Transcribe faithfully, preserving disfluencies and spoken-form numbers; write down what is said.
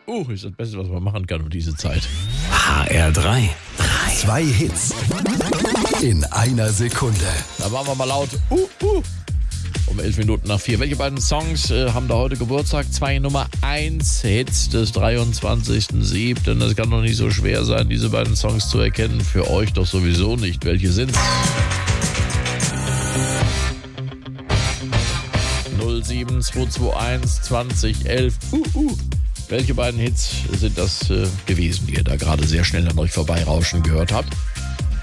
uh, ist das Beste, was man machen kann um diese Zeit. H R drei. Zwei Hits in einer Sekunde. Da machen wir mal laut. Uh, uh. Um elf Minuten nach vier. Welche beiden Songs äh, haben da heute Geburtstag? Zwei Nummer eins Hits des dreiundzwanzigsten siebten Das kann doch nicht so schwer sein, diese beiden Songs zu erkennen. Für euch doch sowieso nicht. Welche sind's? null sieben zwei zwei eins zwanzig elf Uh, uh. Welche beiden Hits sind das äh, gewesen, die ihr da gerade sehr schnell an euch vorbeirauschen gehört habt?